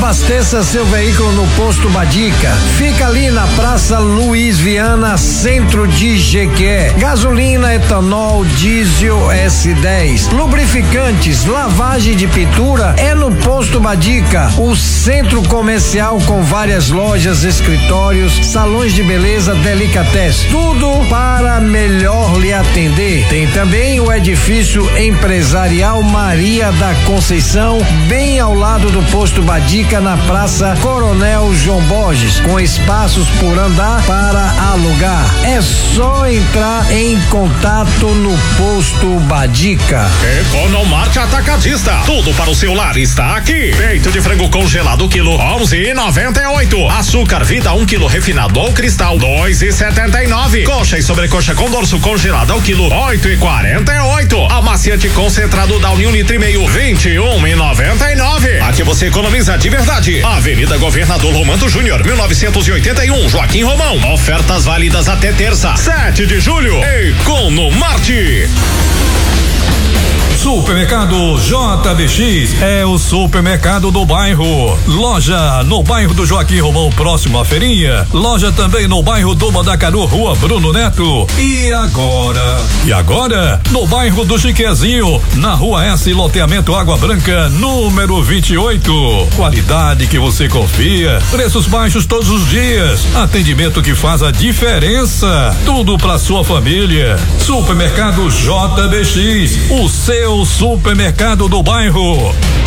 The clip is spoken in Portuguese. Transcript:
Abasteça seu veículo no Posto Badica. Fica ali na Praça Luiz Viana, centro de Jequié. Gasolina, etanol, diesel S10. Lubrificantes, lavagem de pintura é no Posto Badica. O centro comercial com várias lojas, escritórios, salões de beleza, delicatessen. Tudo para melhor lhe atender. Tem também o edifício empresarial Maria da Conceição, bem ao lado do Posto Badica, na Praça Coronel João Borges, com espaços por andar para alugar. É só entrar em contato no Posto Badica. Economarte Atacadista, tudo para o seu lar está aqui. Peito de frango congelado quilo 11,98. Açúcar Vida 1 quilo refinado ou cristal 2,79. Coxa e sobrecoxa com dorso congelado ao quilo 8,48. Amaciante concentrado Downy 1,5 litro 21,99. Aqui você economiza de verdade. Avenida Governador Romano Júnior, 1981, Joaquim Romão. Ofertas válidas até terça, 7 de julho. Economarte. Supermercado JBX é o supermercado do bairro. Loja no bairro do Joaquim Romão, próximo à feirinha. Loja também no bairro do Mandacaru, Rua Bruno Neto. E agora, no bairro do Chiquezinho, na Rua S, loteamento Água Branca, número 28. Qualidade que você confia, preços baixos todos os dias, atendimento que faz a diferença. Tudo pra sua família. Supermercado JBX, o seu supermercado do bairro.